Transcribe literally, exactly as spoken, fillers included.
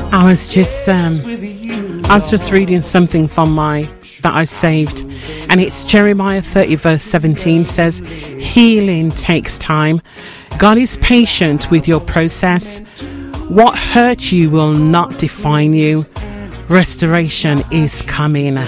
I was just um, I was just reading something from my that I saved, and it's Jeremiah thirty verse seventeen says, healing takes time. God is patient with your process. What hurt you will not define you. Restoration is coming.